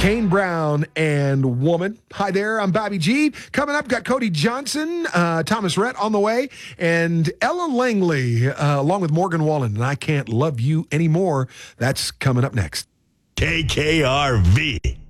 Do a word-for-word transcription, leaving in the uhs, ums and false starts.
Kane Brown and Woman. Hi there, I'm Bobby G. Coming up, got Cody Johnson, uh, Thomas Rhett on the way, and Ella Langley, uh, along with Morgan Wallen. And I Can't Love You Anymore. That's coming up next. K K R V.